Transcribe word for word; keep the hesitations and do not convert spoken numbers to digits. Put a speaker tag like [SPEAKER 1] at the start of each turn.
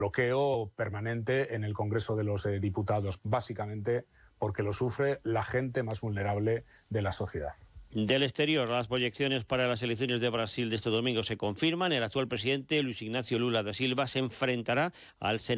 [SPEAKER 1] bloqueo permanente en el Congreso de los eh, Diputados, básicamente porque lo sufre la gente más vulnerable de la sociedad.
[SPEAKER 2] Del exterior, las proyecciones para las elecciones de Brasil de este domingo se confirman. El actual presidente, Luis Ignacio Lula da Silva, se enfrentará al senador